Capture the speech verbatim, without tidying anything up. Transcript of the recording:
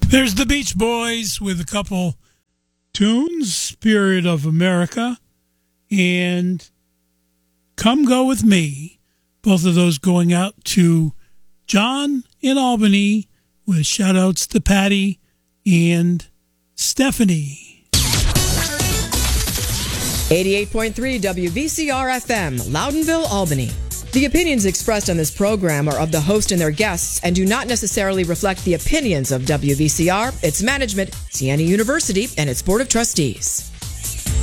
There's the Beach Boys with a couple tunes, Spirit of America and Come Go With Me. Both of those going out to John in Albany with shout-outs to Patty and Stephanie. eighty-eight point three W V C R F M, Loudonville, Albany. The opinions expressed on this program are of the host and their guests and do not necessarily reflect the opinions of W V C R, its management, Siena University, and its Board of Trustees.